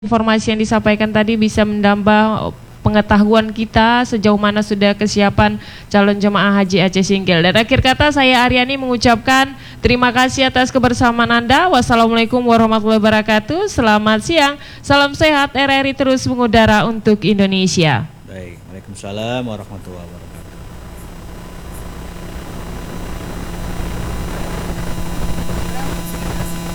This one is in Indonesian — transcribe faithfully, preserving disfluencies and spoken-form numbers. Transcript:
Informasi yang disampaikan tadi bisa menambah pengetahuan kita sejauh mana sudah kesiapan calon jemaah haji Aceh Singkil. Dan akhir kata saya Aryani mengucapkan terima kasih atas kebersamaan Anda. Wassalamualaikum warahmatullahi wabarakatuh. Selamat siang, salam sehat, R R I terus mengudara untuk Indonesia. Baik, Waalaikumsalam warahmatullahi wabarakatuh.